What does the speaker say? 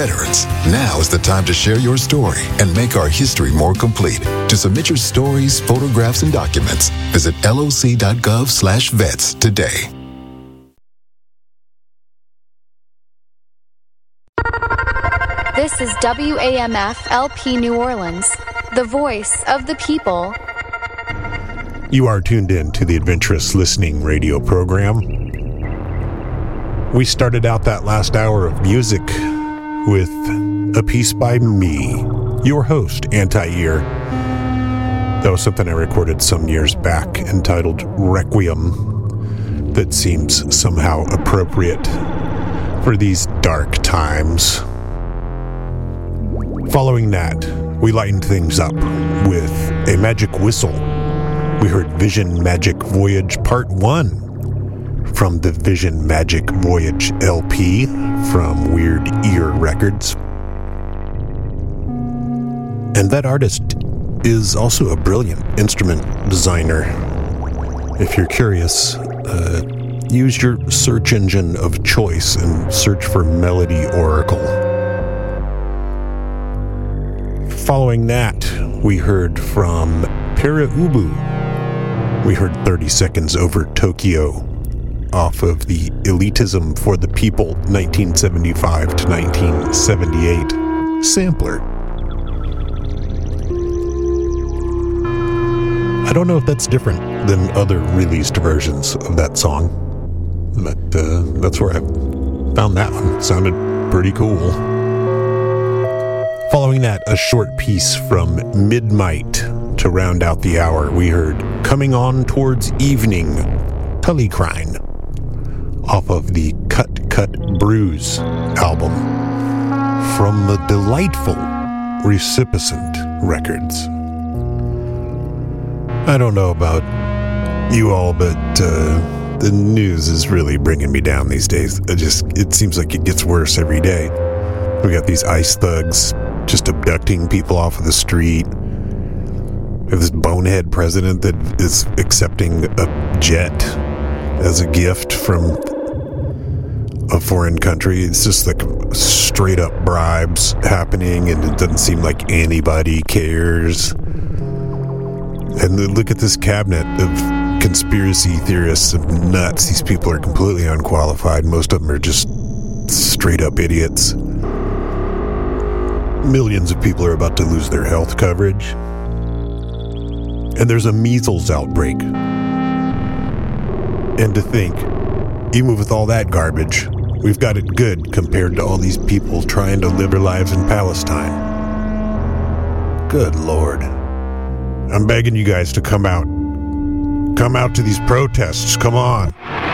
Veterans, now is the time to share your story and make our history more complete. To submit your stories, photographs, and documents, visit loc.gov/vets today. This is WAMF LP New Orleans, the voice of the people. You are tuned in to the Adventurous Listening radio program. We started out that last hour of music with a piece by me, your host, Anti-Ear. That was something I recorded some years back entitled Requiem that seems somehow appropriate for these dark times. Following that, we lightened things up with a magic whistle. We heard Vision Magic Voyage Part 1 from the Vision Magic Voyage LP from Weird Ear Records. And that artist is also a brilliant instrument designer. If you're curious, use your search engine of choice and search for Melody Oracle. Following that, we heard from Pere Ubu. We heard 30 Seconds Over Tokyo off of the Elitism for the People 1975 to 1978 sampler. I don't know if that's different than other released versions of that song, but that's where I found that one. It sounded pretty cool. Following that, a short piece from Midnight to round out the hour. We heard Coming On Towards Evening, Tullycrine, off of the Cut Cut Bruise album from the delightful Recipicent Records. I don't know about you all, but the news is really bringing me down these days. It seems like it gets worse every day. We got these ICE thugs just abducting people off of the street. We have this bonehead president that is accepting a jet as a gift from a foreign country. It's just like straight up bribes happening, and it doesn't seem like anybody cares. And then look at this cabinet of conspiracy theorists and nuts. These people are completely unqualified. Most of them are just straight up idiots. Millions of people are about to lose their health coverage. And there's a measles outbreak. And to think, even with all that garbage, we've got it good compared to all these people trying to live their lives in Palestine. Good Lord. I'm begging you guys to come out. Come out to these protests. Come on.